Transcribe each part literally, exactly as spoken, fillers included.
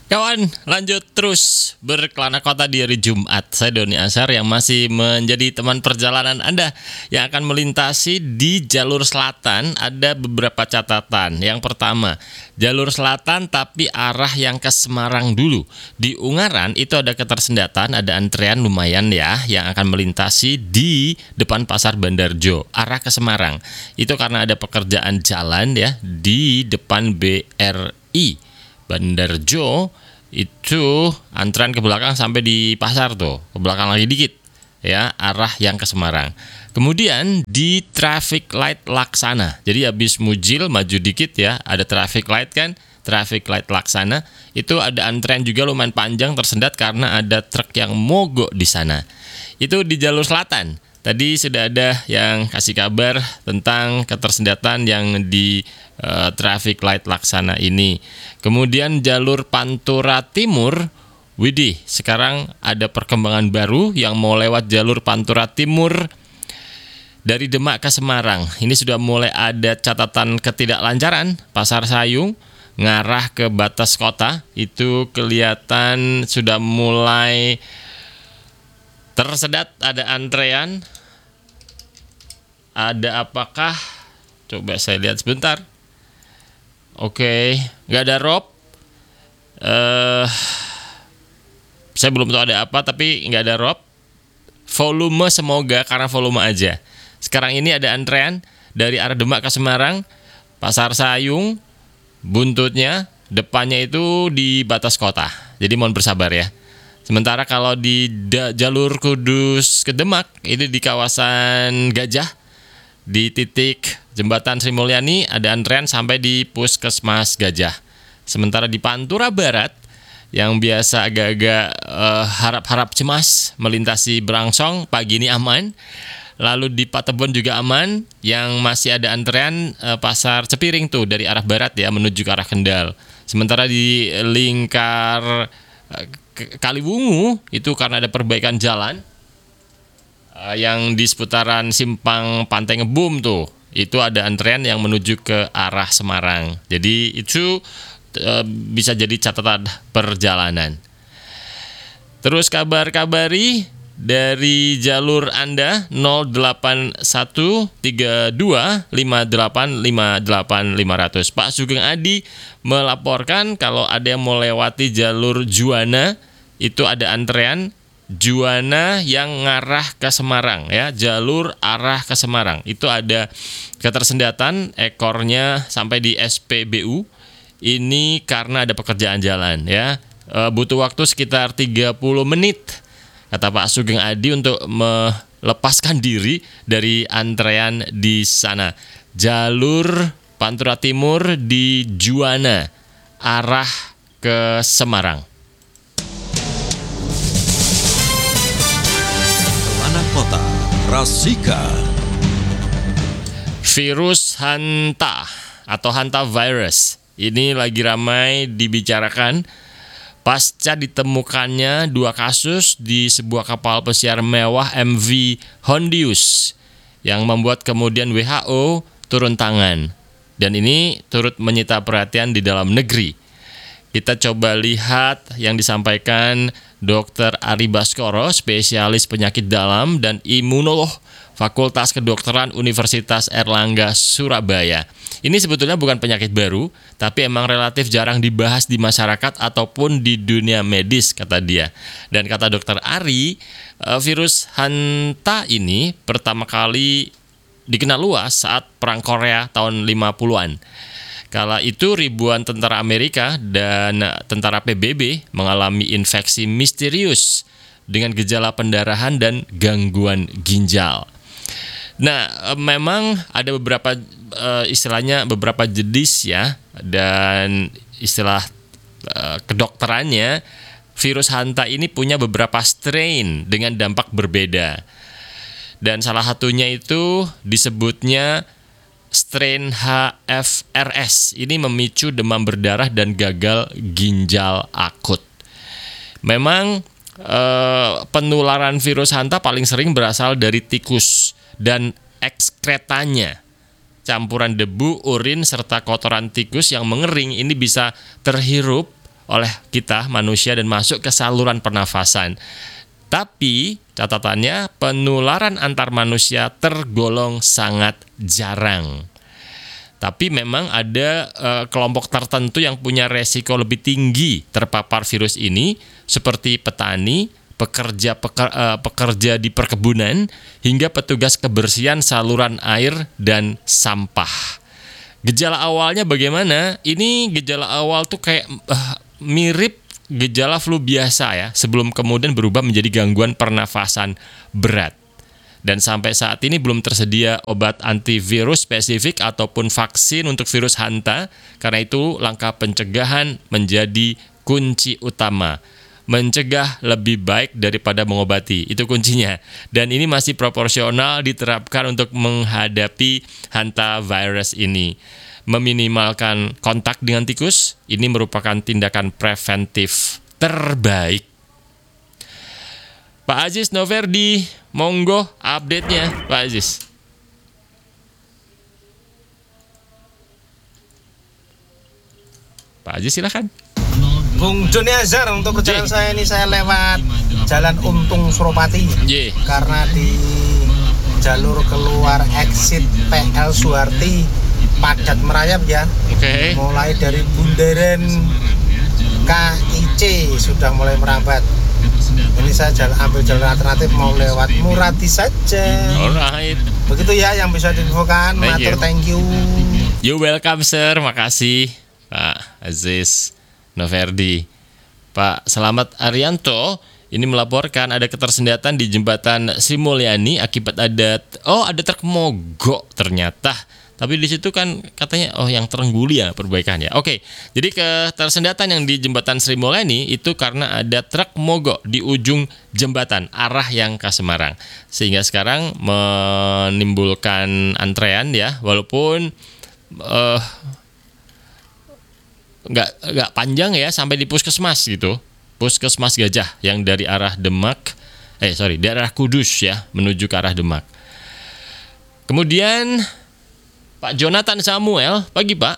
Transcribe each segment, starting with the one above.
Kawan, lanjut terus berkelana kota di hari Jumat. Saya Doni Ashar yang masih menjadi teman perjalanan Anda yang akan melintasi di jalur selatan. Ada beberapa catatan. Yang pertama, jalur selatan tapi arah yang ke Semarang dulu. Di Ungaran itu ada ketersendatan, ada antrean lumayan ya yang akan melintasi di depan Pasar Bandarjo, arah ke Semarang. Itu karena ada pekerjaan jalan ya di depan B R I Bandarjo. Itu antrean ke belakang sampai di pasar tuh, ke belakang lagi dikit ya, arah yang ke Semarang. Kemudian di traffic light Laksana. Jadi habis Mujil maju dikit ya, ada traffic light kan, traffic light Laksana. Itu ada antrean juga lumayan panjang tersendat karena ada truk yang mogok di sana. Itu di jalur selatan. Tadi sudah ada yang kasih kabar tentang ketersendatan yang di uh, traffic light Laksana ini. Kemudian jalur Pantura Timur, widih, sekarang ada perkembangan baru yang mau lewat jalur Pantura Timur dari Demak ke Semarang. Ini sudah mulai ada catatan ketidaklancaran. Pasar Sayung ngarah ke batas kota itu kelihatan sudah mulai tersedat, ada antrean. Ada apakah? Coba saya lihat sebentar. Oke, nggak ada rob. Uh, saya belum tahu ada apa, tapi nggak ada rob. Volume semoga karena volume aja. Sekarang ini ada antrean dari arah Demak ke Semarang, Pasar Sayung, buntutnya, depannya itu di batas kota. Jadi mohon bersabar ya. Sementara kalau di da- jalur Kudus ke Demak itu di kawasan Gajah, di titik Jembatan Sri Mulyani ada antrean sampai di Puskesmas Gajah. Sementara di Pantura Barat yang biasa agak-agak uh, harap-harap cemas melintasi Brangsong pagi ini aman. Lalu di Patebon juga aman, yang masih ada antrean uh, Pasar Cepiring tuh dari arah barat ya menuju ke arah Kendal. Sementara di lingkar uh, Kaliwungu itu karena ada perbaikan jalan uh, yang di seputaran Simpang Pantai Ngebum tuh, itu ada antrean yang menuju ke arah Semarang. Jadi itu uh, bisa jadi catatan perjalanan. Terus kabar-kabari dari jalur Anda nol delapan satu tiga dua lima delapan lima delapan lima nol nol. Pak Sugeng Adi melaporkan kalau ada yang mau lewati jalur Juwana, itu ada antrean Juwana yang ngarah ke Semarang ya, jalur arah ke Semarang. Itu ada ketersendatan ekornya sampai di S P B U. Ini karena ada pekerjaan jalan ya. E, butuh waktu sekitar tiga puluh menit kata Pak Sugeng Adi untuk melepaskan diri dari antrean di sana. Jalur Pantura Timur di Juwana arah ke Semarang. Kelana Kota Rasika. Virus Hanta atau Hanta virus ini lagi ramai dibicarakan pasca ditemukannya dua kasus di sebuah kapal pesiar mewah M V Hondius yang membuat kemudian W H O turun tangan. Dan ini turut menyita perhatian di dalam negeri. Kita coba lihat yang disampaikan Dokter Ari Baskoro, spesialis penyakit dalam dan imunolog Fakultas Kedokteran Universitas Erlangga Surabaya. Ini sebetulnya bukan penyakit baru, tapi emang relatif jarang dibahas di masyarakat ataupun di dunia medis, kata dia. Dan kata Dokter Ari, virus Hanta ini pertama kali dikenal luas saat Perang Korea tahun lima puluhan. Kala itu ribuan tentara Amerika dan tentara P B B mengalami infeksi misterius dengan gejala pendarahan dan gangguan ginjal. Nah, memang ada beberapa uh, istilahnya beberapa jenis ya, dan istilah uh, kedokterannya virus Hanta ini punya beberapa strain dengan dampak berbeda. Dan salah satunya itu disebutnya strain H F R S. Ini memicu demam berdarah dan gagal ginjal akut. Memang uh, penularan virus Hanta paling sering berasal dari tikus dan ekskretanya. Campuran debu, urin, serta kotoran tikus yang mengering ini bisa terhirup oleh kita manusia dan masuk ke saluran pernafasan. Tapi catatannya penularan antar manusia tergolong sangat jarang. Tapi memang ada uh, kelompok tertentu yang punya resiko lebih tinggi terpapar virus ini, seperti petani, pekerja peker, uh, pekerja di perkebunan, hingga petugas kebersihan saluran air dan sampah. Gejala awalnya bagaimana? Ini gejala awal tuh kayak uh, mirip gejala flu biasa ya, sebelum kemudian berubah menjadi gangguan pernafasan berat. Dan sampai saat ini belum tersedia obat antivirus spesifik ataupun vaksin untuk virus hanta. Karena itu langkah pencegahan menjadi kunci utama. Mencegah lebih baik daripada mengobati, itu kuncinya. Dan ini masih proporsional diterapkan untuk menghadapi hantavirus ini. Meminimalkan kontak dengan tikus, ini merupakan tindakan preventif terbaik. Pak Aziz Noverdi, monggo update-nya, Pak Aziz. Pak Aziz silakan. Bung Joni Azhar, untuk perjalanan saya ini saya lewat Jalan Untung Suropati. Ye. Karena di jalur keluar exit P L Suharti padat merayap ya. Oke. Okay. Mulai dari bundaran K I C sudah mulai merambat. Ini saya jalan, ambil jalur alternatif mau lewat Murati saja. Alright. Begitu ya yang bisa diinfokan. Thank Matur, you. thank you. You welcome sir, makasih Pak Aziz Noverdi. Pak Selamat Arianto ini melaporkan ada ketersendatan di jembatan Sri Mulyani akibat ada oh ada truk mogok ternyata. Tapi di situ kan katanya oh yang Terengguli ya perbaikan ya. Oke, jadi ketersendatan yang di jembatan Sri Mulyani itu karena ada truk mogok di ujung jembatan arah yang ke Semarang. Sehingga sekarang menimbulkan antrean ya, walaupun uh, nggak nggak panjang ya sampai di puskesmas gitu, puskesmas Gajah yang dari arah Demak, eh sorry dari arah Kudus ya menuju ke arah Demak. Kemudian Pak Jonathan Samuel, pagi Pak.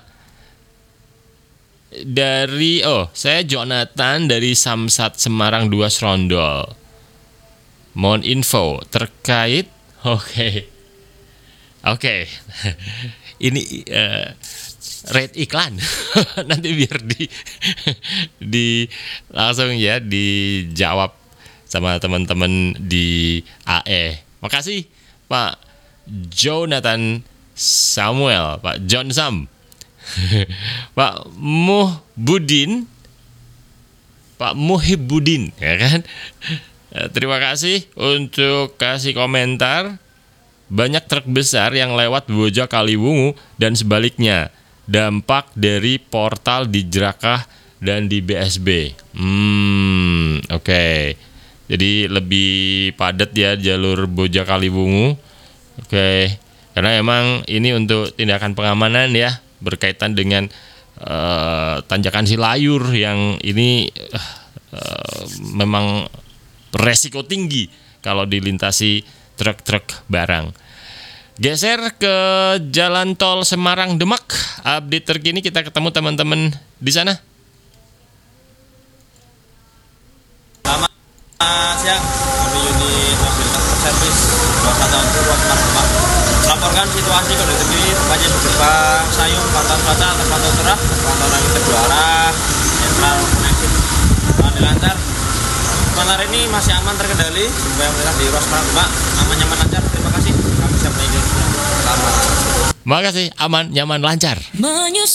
Dari oh saya Jonathan dari Samsat Semarang dua Serondol. Mohon info terkait oke okay. oke okay. Ini uh, rate iklan nanti biar di di langsung ya dijawab sama teman-teman di A E. Makasih Pak Jonathan Samuel, Pak John Sam, Pak Muhbudin, Pak Muhibudin, ya kan? Terima kasih untuk kasih komentar. Banyak truk besar yang lewat Boja Kaliwungu dan sebaliknya. Dampak dari portal di Jerakah dan di B S B. Hmm, oke. Okay. Jadi lebih padat ya jalur Boja Kaliwungu. Oke. Okay. Karena emang ini untuk tindakan pengamanan ya, berkaitan dengan uh, tanjakan Silayur yang ini uh, uh, memang resiko tinggi kalau dilintasi truk-truk barang. Geser ke jalan tol Semarang Demak, update terkini kita ketemu teman-teman di sana. Selamat siang, kami unit mobil customer service dua puluh satu Ruas Semarang Demak melaporkan situasi kondisi terkini tepatnya di gerbang Sayung pantauan cuaca terpantau cerah, pantauan angin kedua arah, netral exit lancar lancar. Sementara ini masih aman terkendali, supaya melintas di Ruas Semarang Demak aman nyaman lancar. Terima kasih, kami siap meninjau. Selamat. Makasih, aman nyaman lancar. Menyusul